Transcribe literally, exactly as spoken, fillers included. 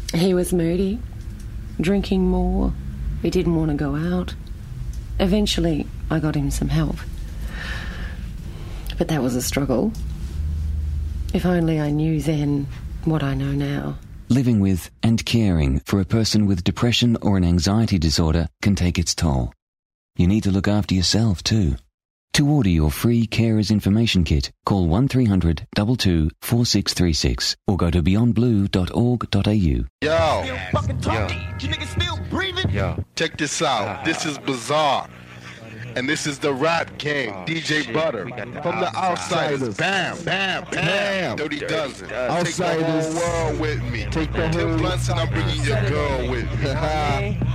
He was moody, drinking more. He didn't want to go out. Eventually, I got him some help. But that was a struggle. If only I knew then what I know now. Living with and caring for a person with depression or an anxiety disorder can take its toll. You need to look after yourself too. To order your free Carers Information Kit, call one three hundred two two four six three six or go to beyond blue dot org dot a u. Yo, Yo. Yo. check this out. This is Bizarre. And this is the Rap King, Oh, D J shit. Butter. We got the From the Outsiders. Outsiders. Bam, bam, bam. Bam. Dirty Dozen. Dozen. Take the whole Outsiders. world with me. Take the Tim whole- Blunts and I'm bringing your girl with me.